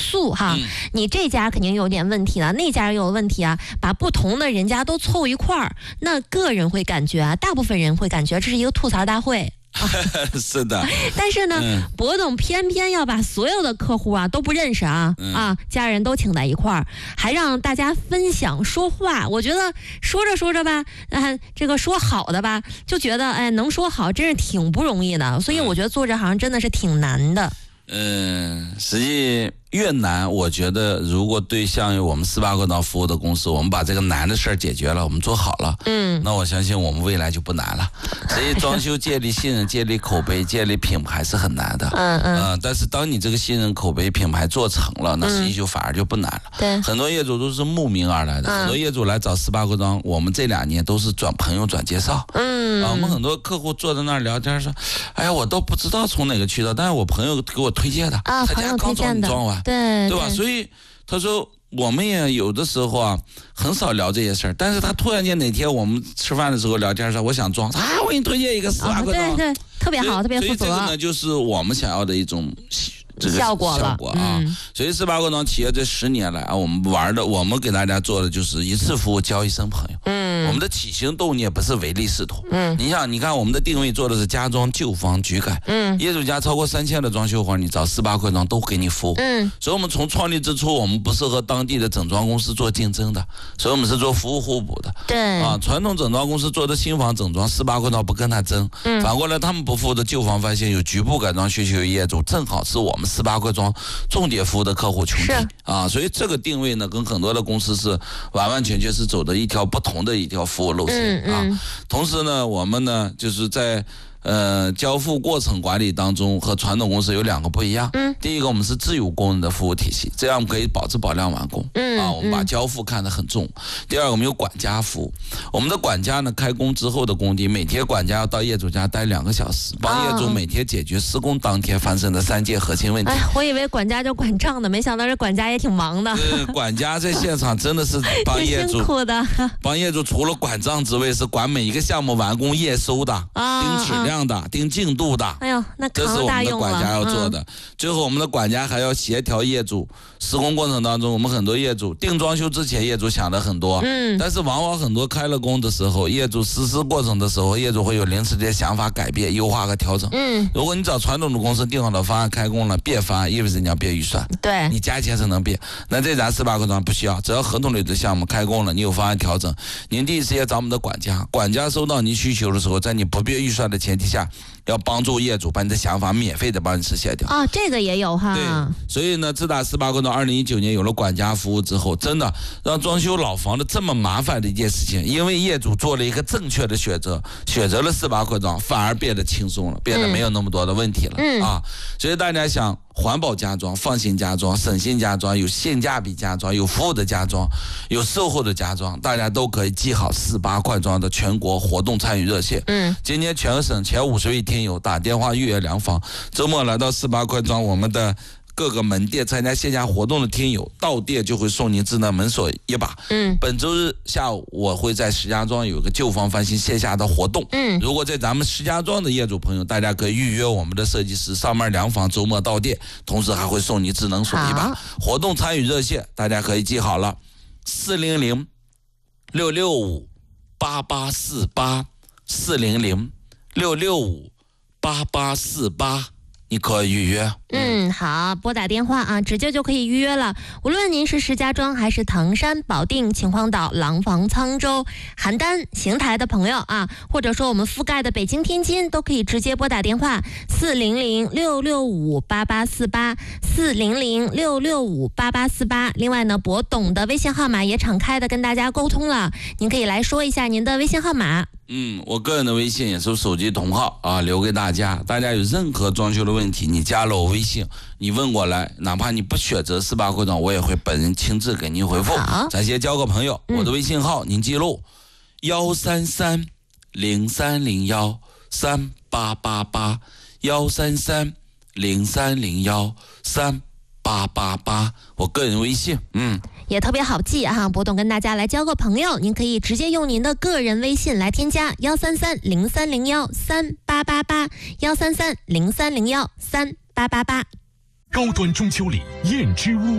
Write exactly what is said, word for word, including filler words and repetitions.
诉哈， 嗯、 你这家肯定有点问题了，那家又有问题啊，把不同的人家都凑一块儿，那个人会感觉啊，大部分人会感觉这是一个吐槽大会。 啊、是的， 但是呢， 嗯、 博董偏偏要把所有的客户啊都不认识啊、嗯、啊，家人都请在一块儿，还让大家分享说话。我觉得说着说着吧，啊，这个说好的吧，就觉得哎，能说好真是挺不容易的。所以我觉得做这行真的是挺难的。 嗯，实际越难，我觉得如果对像我们斯巴克岛服务的公司，我们把这个难的事儿解决了，我们做好了， 嗯， 那我相信我们未来就不难了。所以装修建立信任、建立口碑、建立品牌是很难的， 嗯嗯、 呃，但是当你这个信任、口碑、品牌做成了，那实际就反而就不难了。 对、嗯， 很多业主都是慕名而来的，嗯、很多业主来找斯巴克庄，我们这两年都是转朋友转介绍， 嗯， 啊，我们很多客户坐在那儿聊天说，哎呀，我都不知道从哪个渠道，但是我朋友给我推荐的， 啊， 他家刚装你装完， 对对吧？所以他说我们也有的时候啊很少聊这些事儿，但是他突然间哪天我们吃饭的时候聊天说我想装，啊，我给你推荐一个斯巴克庄， 啊，对对，特别好，特别负责。 所以这个呢，就是我们想要的一种这个效果了效果啊。 嗯、 所以斯巴克庄企业这十年来啊，我们玩的，我们给大家做的就是一次服务交一生朋友。 嗯， 我们的起心动念不是唯利是图。 嗯， 你想，你看我们的定位做的是家装、旧房、局改。 嗯， 业主家超过三千的装修活，你找斯巴克庄都给你服务。 嗯， 所以我们从创立之初，我们不是和当地的整装公司做竞争的，所以我们是做服务互补的。 对啊，传统整装公司做的新房整装，斯巴克庄不跟他争。 嗯， 反过来他们不服的旧房发现有局部改装需求的业主，正好是我们斯巴克庄重点服务的客户群体啊，所以这个定位呢，跟很多的公司是完完全全是走的一条不同的一条服务路线、嗯嗯、啊。同时呢，我们呢就是在呃交付过程管理当中和传统公司有两个不一样。 嗯， 第一个我们是自有工人的服务体系，这样可以保质保量完工。 嗯啊，我们把交付看得很重。嗯、第二个我们有管家服务，我们的管家呢开工之后的工地，每天管家要到业主家待两个小时，帮业主每天解决施工当天发生的三件核心问题。 哎，我以为管家就管账的，没想到这管家也挺忙的。 呃，管家在现场真的是帮业主辛苦的， 帮业主除了管账之外，是管每一个项目完工验收的， 啊、 盯质量的，啊、盯进度的。 哎呦，那这是我们的管家要做的。嗯、最后，我们的管家还要协调业主施工过程当中，我们很多业主定装修之前，业主想的很多， 嗯， 但是往往很多开了工的时候，业主实施过程的时候，业主会有临时的想法改变、优化和调整。 嗯， 如果你找传统的公司定好的方案开工了，变方案意味着你要变预算， 对， 你加钱是能变。那这咱斯巴克庄不需要，只要合同里的项目开工了，你有方案调整，您第一时间找我们的管家，管家收到您需求的时候，在你不变预算的前提下，要帮助业主把你的想法免费的帮你实现掉。 啊、哦，这个也有哈。 对，所以呢，自打斯巴克庄二零一九年有了管家服务之后，真的让装修老房的这么麻烦的一件事情，因为业主做了一个正确的选择，选择了斯巴克庄，反而变得轻松了，变得没有那么多的问题了、 嗯、 啊。所以大家想环保家装、放心家装、省心家装，有性价比家装，有服务的家装，有售后的家装，大家都可以记好斯巴克庄的全国活动参与热线。 嗯， 今年全省前五十位听友打电话预约量房，周末来到斯巴克庄我们的各个门店参加线下活动的听友，到店就会送您智能门锁一把。 嗯， 本周日下午我会在石家庄有个旧房翻新线下的活动。 嗯， 如果在咱们石家庄的业主朋友，大家可以预约我们的设计师上门量房，周末到店，同时还会送你智能锁一把。活动参与热线大家可以记好了，四零零六六五八八四八，四零零六六五八八四八。你可以预约。 嗯，好，拨打电话啊，直接就可以预约了。无论您是石家庄还是唐山、保定、秦皇岛、廊坊、沧州、邯郸、邢台的朋友啊，或者说我们覆盖的北京、天津，都可以直接拨打电话四零零六六五八八四八，四零零六六五八八四八。另外呢，博董的微信号码也敞开的跟大家沟通了，您可以来说一下您的微信号码。 嗯，我个人的微信也是手机同号啊，留给大家。大家有任何装修的问题，你加了我微信，你问过来，哪怕你不选择斯巴克庄，我也会本人亲自给您回复。咱先交个朋友，我的微信号、嗯、您记录：幺三三零三零幺三八八八，幺三三零三零幺三八八八，我个人微信，嗯。 也特别好记哈，博董跟大家来交个朋友，您可以直接用您的个人微信来添加幺三三零三零幺三八八八，幺三三零三零幺三八八八。 高端中秋礼燕之屋。